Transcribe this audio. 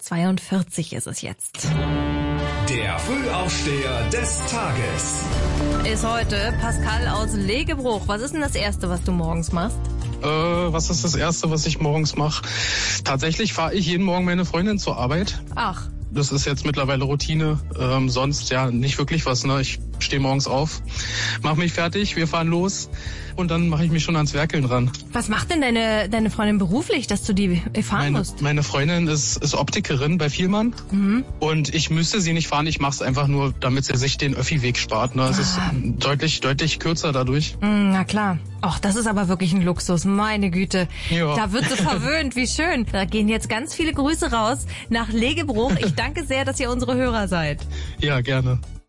8:42 Uhr ist es jetzt. Der Frühaufsteher des Tages. Ist heute Pascal aus Legebruch. Was ist denn das Erste, was du morgens machst? Was ist das Erste, was ich morgens mache? Tatsächlich fahre ich jeden Morgen meine Freundin zur Arbeit. Ach. Das ist jetzt mittlerweile Routine. Sonst ja nicht wirklich was. Ne? Ich stehe morgens auf, mache mich fertig, wir fahren los und dann mache ich mich schon ans Werkeln ran. Was macht denn deine Freundin beruflich, dass du die fahren musst? Meine Freundin ist Optikerin bei Vielmann und ich müsste sie nicht fahren. Ich mache es einfach nur, damit sie sich den Öffi-Weg spart. Ne? Es ist deutlich kürzer dadurch. Na klar. Ach, das ist aber wirklich ein Luxus. Meine Güte. Ja. Da wird sie verwöhnt. Wie schön. Da gehen jetzt ganz viele Grüße raus nach Legebruch. Ich danke sehr, dass ihr unsere Hörer seid. Ja, gerne.